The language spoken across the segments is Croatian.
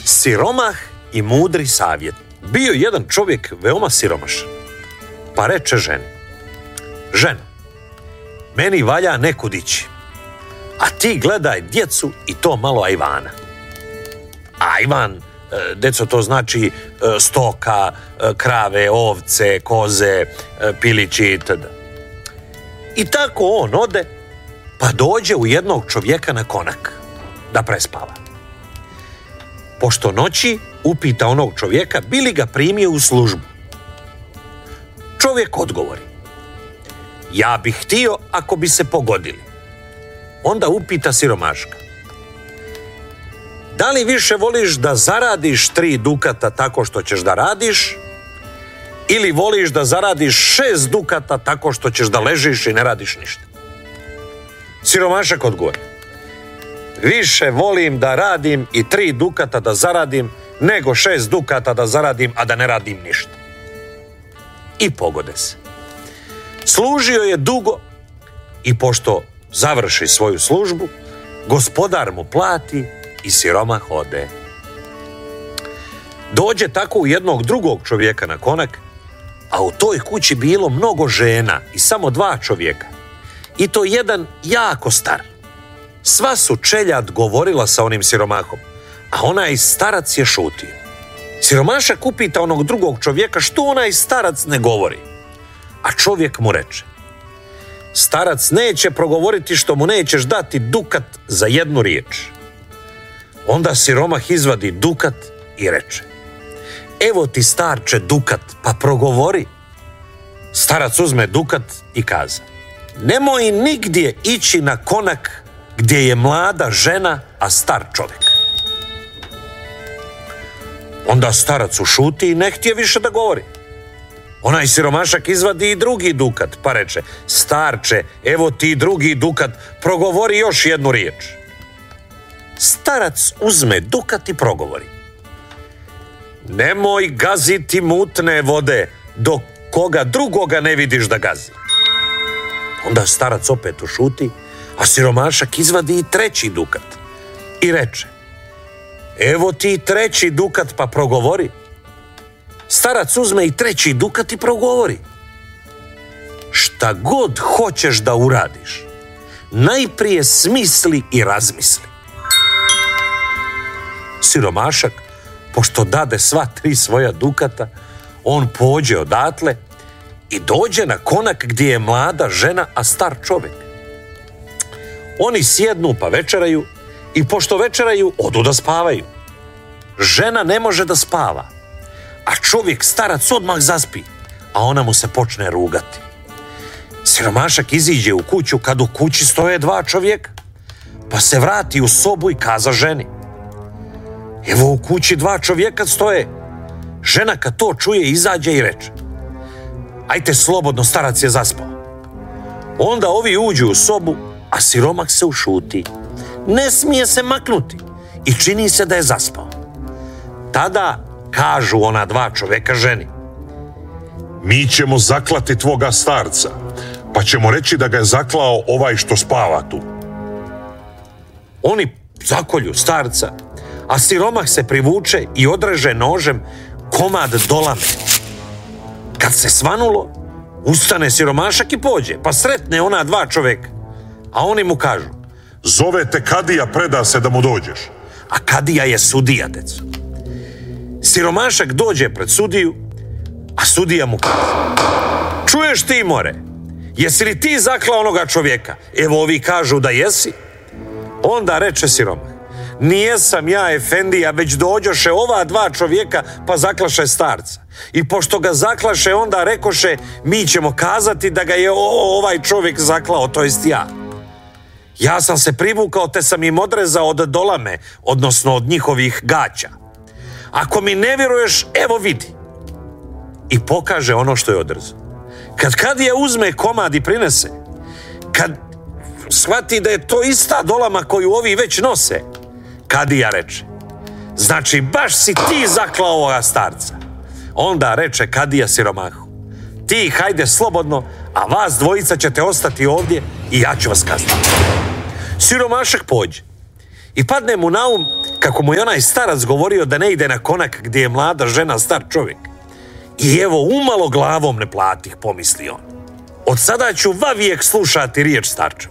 Siromah i mudri savjet. Bio jedan čovjek veoma siromašan, pa reče ženi: ženo, meni valja nekud ići, a ti gledaj djecu i to malo ajvana. Ajvan, deco, to znači stoka, krave, ovce, koze, pilići itd. I tako on ode, pa dođe u jednog čovjeka na konak da prespava. Pošto noći upita onog čovjeka bi li ga primio u službu. Čovjek odgovori: ja bih htio ako bi se pogodili. Onda upita siromaška: da li više voliš da zaradiš 3 dukata tako što ćeš da radiš, ili voliš da zaradiš 6 dukata tako što ćeš da ležiš i ne radiš ništa? Siromašak odgovori: više volim da radim i 3 dukata da zaradim, nego 6 dukata da zaradim, a da ne radim ništa. I pogode se. Služio je dugo i pošto završi svoju službu, gospodar mu plati i siromah ode. Dođe tako u jednog drugog čovjeka na konak, a u toj kući bilo mnogo žena i samo 2 čovjeka. I to jedan jako star. Sva su čeljad govorila sa onim siromahom, a onaj starac je šutio. Siromašak upita onog drugog čovjeka što onaj starac ne govori. A čovjek mu reče: starac neće progovoriti što mu nećeš dati dukat za 1 riječ. Onda siromah izvadi dukat i reče: evo ti, starče, dukat, pa progovori. Starac uzme dukat i kaza: nemoj nigdje ići na konak gdje je mlada žena, a star čovjek. Onda starac ušuti i ne htije više da govori. Onaj siromašak izvadi i drugi dukat, pa reče: starče, evo ti drugi dukat, progovori još 1 riječ. Starac uzme dukat i progovori: nemoj gaziti mutne vode dok koga drugoga ne vidiš da gazi. Onda starac opet ušuti, a siromašak izvadi i 3 dukat i reče: evo ti 3 dukat, pa progovori. Starac uzme i 3 dukat i progovori: šta god hoćeš da uradiš, najprije smisli i razmisli. Siromašak, pošto dade sva 3 svoja dukata, on pođe odatle i dođe na konak gdje je mlada žena, a star čovjek. Oni sjednu pa večeraju i pošto večeraju, odu da spavaju. Žena ne može da spava, a čovjek starac odmah zaspi, a ona mu se počne rugati. Siromašak iziđe u kuću kad u kući stoje 2 čovjeka, pa se vrati u sobu i kaza ženi: evo u kući 2 čovjeka stoje. Žena kad to čuje izađe i reče: ajte slobodno, starac je zaspao. Onda ovi uđu u sobu, a siromah se ušuti. Ne smije se maknuti i čini se da je zaspao. Tada kažu ona 2 čovjeka ženi: mi ćemo zaklati tvoga starca, pa ćemo reći da ga je zaklao ovaj što spava tu. Oni zakolju starca, a siromah se privuče i odreže nožem komad dolame. Kad se svanulo, ustane siromašak i pođe, pa sretne ona 2 čovjeka, a oni mu kažu: zove te kadija, preda se da mu dođeš. A kadija je sudija, deco. Siromašak dođe pred sudiju, a sudija mu kaže: čuješ ti, more, jesi li ti zaklao onoga čovjeka? Evo ovi kažu da jesi. Onda reče siromah: nijesam ja, efendija, već dođoše ova 2 čovjeka pa zaklaše starca. I pošto ga zaklaše, onda rekoše: mi ćemo kazati da ga je ovaj čovjek zaklao, to jest ja. Ja sam se privukao te sam im odrezao od dolame, odnosno od njihovih gaća. Ako mi ne vjeruješ, evo vidi. I pokaže ono što je odrezao. Kad kadija uzme komad i prinese, kad shvati da je to ista dolama koju ovi već nose, kadija reče: znači baš si ti zaklao ovoga starca. Onda reče kadija siromahu: ti hajde slobodno, a vas 2 ćete ostati ovdje i ja ću vas kazniti. Siromašak pođe i padne mu na um kako mu je onaj starac govorio da ne ide na konak gdje je mlada žena star čovjek. I evo, umalo glavom ne platih, pomisli on. Od sada ću vavijek slušati riječ starča.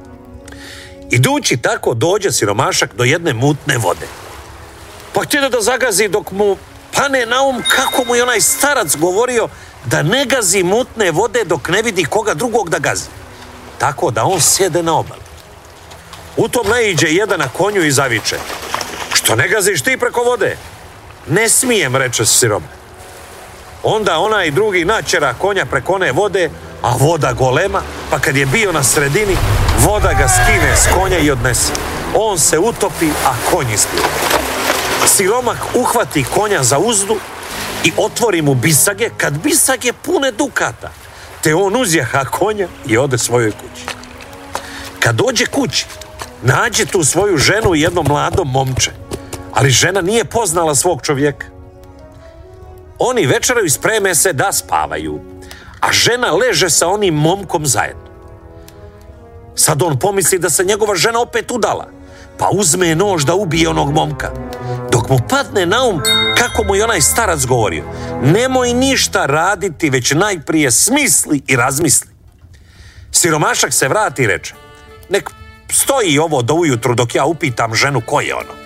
Idući tako dođe siromašak do jedne mutne vode. Pa htjede da zagazi dok mu pane na um kako mu je onaj starac govorio da ne gazi mutne vode dok ne vidi koga drugog da gazi. Tako da on sjede na obali. U tom naiđe jedan na konju i zaviče: što ne gaziš ti preko vode? Ne smijem, reče siroma. Onda onaj drugi načera konja preko one vode, a voda golema, pa kad je bio na sredini, voda ga skine s konja i odnese. On se utopi, a konj ispliva. Siromak uhvati konja za uzdu i otvori mu bisage, kad bisage pune dukata, te on uzjaha konja i ode svojoj kući. Kad dođe kući, nađe tu svoju ženu i jedno mlado momče, ali žena nije poznala svog čovjeka. Oni večeraju i spreme se da spavaju, a žena leže sa onim momkom zajedno. Sad on pomisli da se njegova žena opet udala, pa uzme nož da ubije onog momka. Dok mu padne na um kako mu je onaj starac govorio: nemoj ništa raditi, već najprije smisli i razmisli. Siromašak se vrati i reče: nek stoji ovo do ujutru dok ja upitam ženu ko je ono.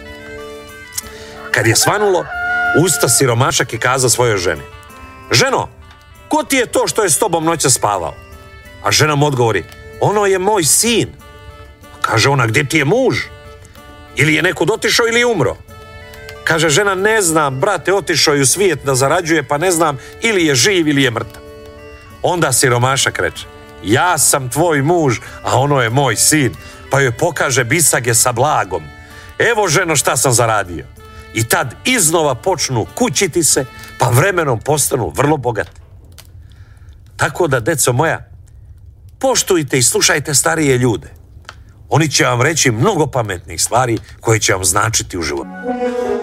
Kad je svanulo, usta siromašak i kaza svojoj ženi: ženo, ko ti je to što je s tobom noća spavao? A žena mu odgovori: ono je moj sin. Kaže ona: gdje ti je muž? Ili je nekud otišao ili je umro? Kaže žena: ne znam, brate, otišao je u svijet da zarađuje, pa ne znam ili je živ ili je mrtav. Onda siromašak reče: ja sam tvoj muž, a ono je moj sin. Pa joj pokaže bisage sa blagom: evo ženo šta sam zaradio. I tad iznova počnu kućiti se, pa vremenom postanu vrlo bogati. Tako da, deco moja, poštujte i slušajte starije ljude. Oni će vam reći mnogo pametnih stvari koje će vam značiti u životu.